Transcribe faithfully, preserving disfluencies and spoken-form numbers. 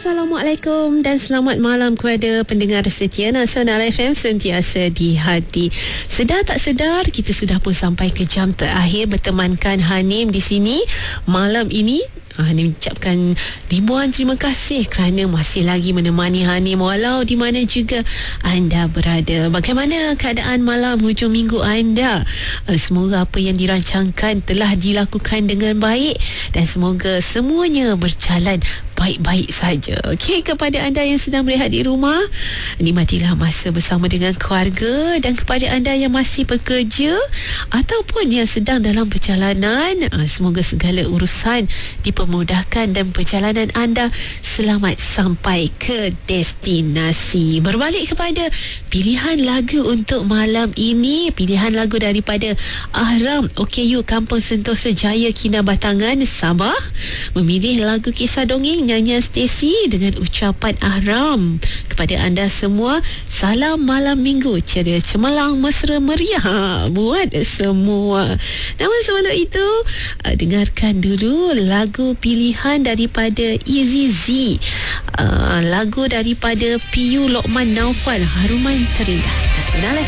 Assalamualaikum dan selamat malam kepada pendengar setia Nasional F M sentiasa di hati. Sedar tak sedar kita sudah pun sampai ke jam terakhir bertemankan Hanim di sini malam ini. Hanim ucapkan ribuan terima kasih kerana masih lagi menemani Hanim walau di mana juga anda berada. Bagaimana keadaan malam hujung minggu anda? Semoga apa yang dirancangkan telah dilakukan dengan baik dan semoga semuanya berjalan baik-baik saja. Okey, kepada anda yang sedang berehat di rumah, nikmatilah masa bersama dengan keluarga, dan kepada anda yang masih bekerja ataupun yang sedang dalam perjalanan, semoga segala urusan dipermudahkan dan perjalanan anda selamat sampai ke destinasi. Berbalik kepada pilihan lagu untuk malam ini, pilihan lagu daripada Ahram O K U Kampung Sentosa Jaya Kinabatangan, Sabah, memilih lagu kisah dongeng nyanyian Stacy dengan ucapan Ahram. Kepada anda semua, salam malam minggu ceria cemerlang mesra meriah buat semua. Namun sebelum itu, uh, dengarkan dulu lagu pilihan daripada Easy Z, uh, lagu daripada P U Lokman Naufal, Haruman Terindah. Nasional